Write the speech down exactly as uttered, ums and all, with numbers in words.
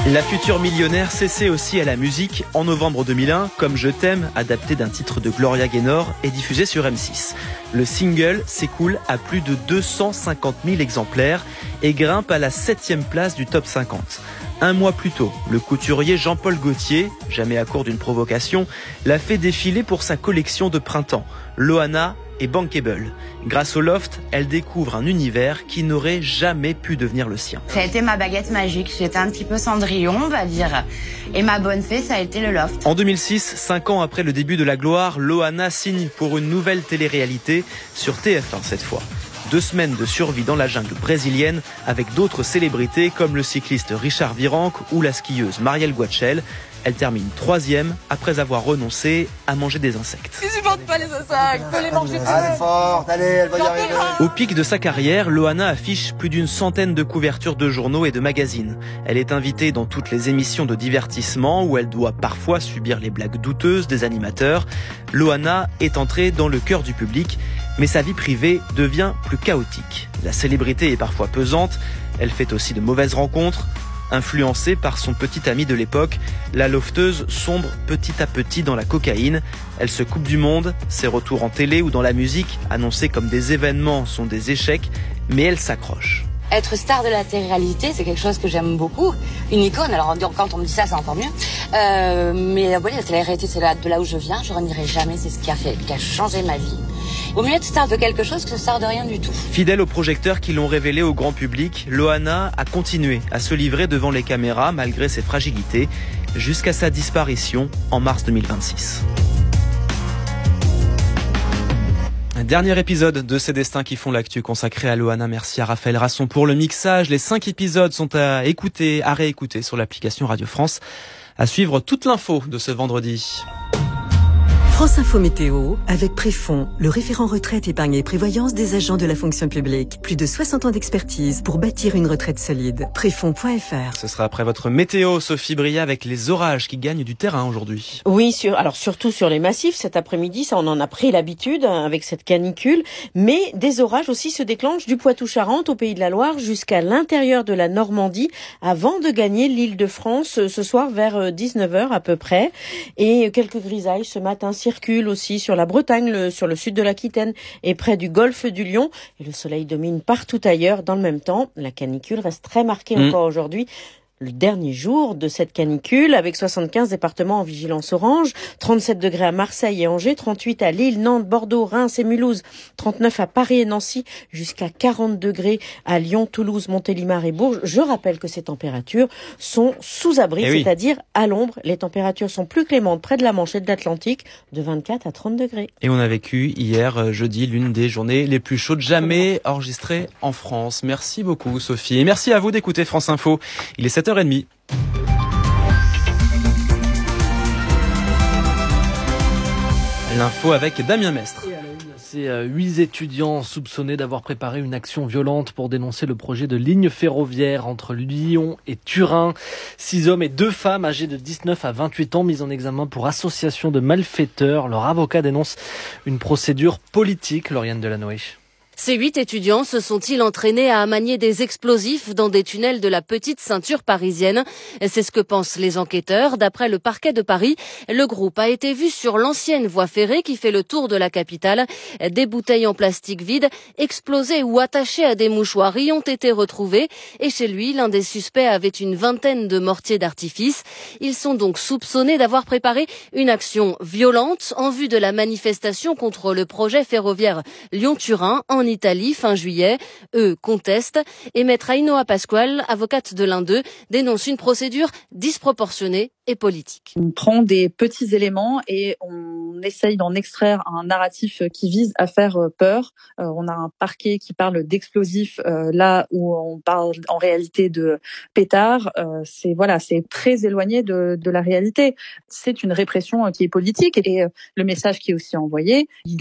La future millionnaire s'essaie aussi à la musique. En novembre deux mille un, Comme je t'aime, adapté d'un titre de Gloria Gaynor, est diffusé sur M six. Le single s'écoule à plus de deux cent cinquante mille exemplaires et grimpe à la septième place du top cinquante. Un mois plus tôt, le couturier Jean-Paul Gaultier, jamais à court d'une provocation, l'a fait défiler pour sa collection de printemps, Loana et Bankable. Grâce au loft, elle découvre un univers qui n'aurait jamais pu devenir le sien. Ça a été ma baguette magique, j'étais un petit peu Cendrillon, on va dire. Et ma bonne fée, ça a été le loft. En deux mille six, cinq ans après le début de la gloire, Loana signe pour une nouvelle télé-réalité sur T F un cette fois. Deux semaines de survie dans la jungle brésilienne avec d'autres célébrités comme le cycliste Richard Virenque ou la skieuse Marielle Guachel. Elle termine troisième après avoir renoncé à manger des insectes. Je supporte pas les insectes, faut les manger tous. Allez forte, allez, elle va y arriver. Au pic de sa carrière, Loana affiche plus d'une centaine de couvertures de journaux et de magazines. Elle est invitée dans toutes les émissions de divertissement où elle doit parfois subir les blagues douteuses des animateurs. Loana est entrée dans le cœur du public, mais sa vie privée devient plus chaotique. La célébrité est parfois pesante, elle fait aussi de mauvaises rencontres. Influencée par son petit ami de l'époque, la lofteuse sombre petit à petit dans la cocaïne. Elle se coupe du monde, ses retours en télé ou dans la musique, annoncés comme des événements, sont des échecs, mais elle s'accroche. Être star de la télé-réalité, c'est quelque chose que j'aime beaucoup. Une icône, alors quand on me dit ça, c'est encore mieux. Euh, mais oui, la télé-réalité, c'est là, de là où je viens. Je renierai jamais, c'est ce qui a fait, qui a changé ma vie. Vaut mieux être star de quelque chose que star de rien du tout. Fidèle aux projecteurs qui l'ont révélé au grand public, Loana a continué à se livrer devant les caméras malgré ses fragilités, jusqu'à sa disparition en mars deux mille vingt-six. Un dernier épisode de Ces destins qui font l'actu consacré à Loana. Merci à Raphaël Rasson pour le mixage. Les cinq épisodes sont à écouter, à réécouter sur l'application Radio France. À suivre toute l'info de ce vendredi. France Info Météo, avec Préfond, le référent retraite, épargne et prévoyance des agents de la fonction publique. Plus de soixante ans d'expertise pour bâtir une retraite solide. Préfond point F R. Ce sera après votre météo, Sophie Bria, avec les orages qui gagnent du terrain aujourd'hui. Oui, sur, alors surtout sur les massifs cet après-midi, ça on en a pris l'habitude hein, avec cette canicule. Mais des orages aussi se déclenchent du Poitou-Charentes au Pays de la Loire jusqu'à l'intérieur de la Normandie avant de gagner l'Île-de-France ce soir vers dix-neuf heures à peu près. Et quelques grisailles ce matin circule aussi sur la Bretagne, le, sur le sud de l'Aquitaine et près du golfe du Lion. Et le soleil domine partout ailleurs. Dans le même temps, la canicule reste très marquée mmh. encore aujourd'hui. Le dernier jour de cette canicule, avec soixante-quinze départements en vigilance orange, trente-sept degrés à Marseille et Angers, trente-huit à Lille, Nantes, Bordeaux, Reims et Mulhouse, trente-neuf à Paris et Nancy, jusqu'à quarante degrés à Lyon, Toulouse, Montélimar et Bourges. Je rappelle que ces températures sont sous abri, oui. c'est-à-dire à l'ombre. Les températures sont plus clémentes près de la Manche et de l'Atlantique, de vingt-quatre à trente degrés. Et on a vécu hier, jeudi, l'une des journées les plus chaudes jamais enregistrées en France. Merci beaucoup, Sophie. Et merci à vous d'écouter France Info. Il est sept heures trente. L'info avec Damien Mestre. C'est huit étudiants soupçonnés d'avoir préparé une action violente pour dénoncer le projet de ligne ferroviaire entre Lyon et Turin. Six hommes et deux femmes âgés de dix-neuf à vingt-huit ans mis en examen pour association de malfaiteurs. Leur avocat dénonce une procédure politique. Lauriane Delanoë. Ces huit étudiants se sont-ils entraînés à manier des explosifs dans des tunnels de la petite ceinture parisienne? C'est ce que pensent les enquêteurs. D'après le parquet de Paris, le groupe a été vu sur l'ancienne voie ferrée qui fait le tour de la capitale. Des bouteilles en plastique vides, explosées ou attachées à des mouchoirs y ont été retrouvées. Et chez lui, l'un des suspects avait une vingtaine de mortiers d'artifice. Ils sont donc soupçonnés d'avoir préparé une action violente en vue de la manifestation contre le projet ferroviaire Lyon-Turin en Italie fin juillet. Eux contestent et maître Ainhoa Pasquale, avocate de l'un d'eux, dénonce une procédure disproportionnée et politique. On prend des petits éléments et on essaye d'en extraire un narratif qui vise à faire peur. Euh, on a un parquet qui parle d'explosifs euh, là où on parle en réalité de pétards. Euh, c'est voilà, c'est très éloigné de, de la réalité. C'est une répression qui est politique et euh, le message qui est aussi envoyé, il